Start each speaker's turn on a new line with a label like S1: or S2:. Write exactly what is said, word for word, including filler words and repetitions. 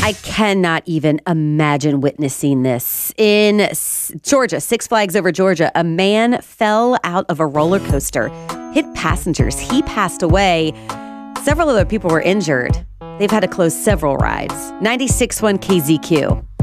S1: I cannot even imagine witnessing this. In S- Georgia, Six Flags Over Georgia, a man fell out of a roller coaster, hit passengers. He passed away. Several other people were injured. They've had to close several rides. ninety-six point one K Z Q.